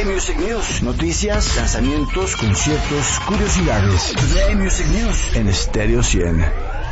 Today Music News. Noticias, lanzamientos, conciertos, curiosidades. Today Music News en Stereo 100.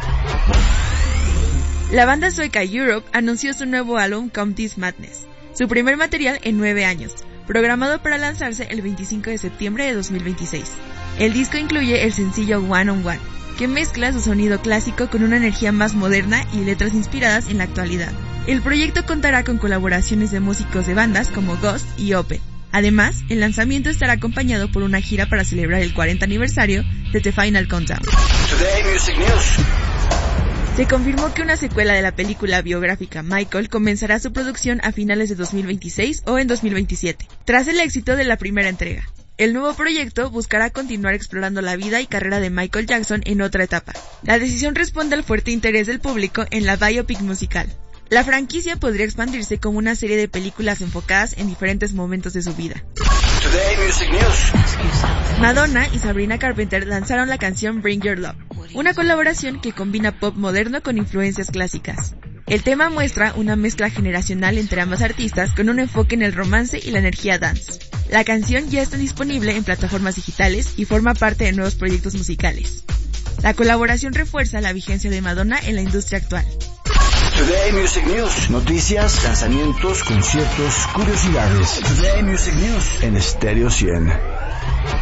La banda sueca Europe anunció su nuevo álbum Come This Madness, su primer material en 9 años, programado para lanzarse el 25 de septiembre de 2026. El disco incluye el sencillo One on One, que mezcla su sonido clásico con una energía más moderna y letras inspiradas en la actualidad. El proyecto contará con colaboraciones de músicos de bandas como Ghost y Open. Además, el lanzamiento estará acompañado por una gira para celebrar el 40 aniversario de The Final Countdown. Today Music News. Se confirmó que una secuela de la película biográfica Michael comenzará su producción a finales de 2026 o en 2027, tras el éxito de la primera entrega. El nuevo proyecto buscará continuar explorando la vida y carrera de Michael Jackson en otra etapa. La decisión responde al fuerte interés del público en la biopic musical. La franquicia podría expandirse como una serie de películas enfocadas en diferentes momentos de su vida. Today Music News. Madonna y Sabrina Carpenter lanzaron la canción Bring Your Love, una colaboración que combina pop moderno con influencias clásicas. El tema muestra una mezcla generacional entre ambas artistas con un enfoque en el romance y la energía dance. La canción ya está disponible en plataformas digitales y forma parte de nuevos proyectos musicales. La colaboración refuerza la vigencia de Madonna en la industria actual. Today Music News. Noticias, lanzamientos, conciertos, curiosidades. Today Music News en Stereo 100.